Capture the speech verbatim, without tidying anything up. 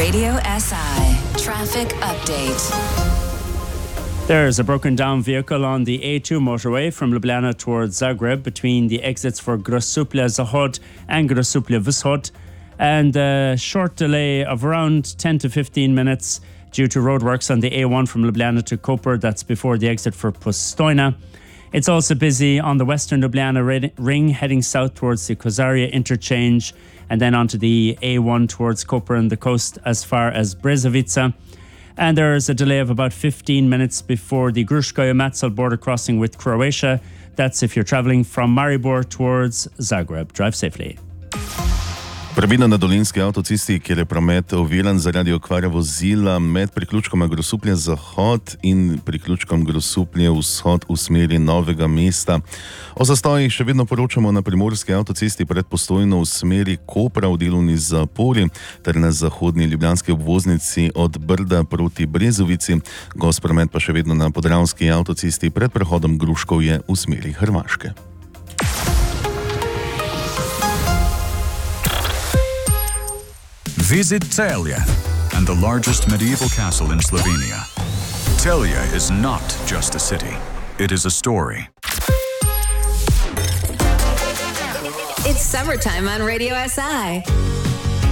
Radio S I traffic update. There's a broken down vehicle on the A two motorway from Ljubljana towards Zagreb between the exits for Grosuplje Zahod and Grosuplje Vishod, and a short delay of around ten to fifteen minutes due to roadworks on the A one from Ljubljana to Koper. That's before the exit for Postojna. It's also busy on the western Ljubljana ring heading south towards the Kozaria interchange and then onto the A one towards Koper and the coast as far as Brezovica. And there is a delay of about fifteen minutes before the Gruškoje-Macelj border crossing with Croatia. That's if you're travelling from Maribor towards Zagreb. Drive safely. Previdno na Dolenjski avtocesti, kjer je promet oviran zaradi okvare vozila med priključkoma Grosuplje Zahod in priključkom Grosuplje Vzhod v smeri Novega mesta. O zastojih še vedno poročamo na primorski avtocesti pred Postojno v smeri Kopra v delovni zapori ter na zahodni ljubljanski obvoznici od Brda proti Brezovici. Gost promet pa še vedno na podravski avtocesti pred prehodom Gruškovje v smeri Hrvaške. Visit Celje and the largest medieval castle in Slovenia. Celje is not just a city, it is a story. It's summertime on Radio S I.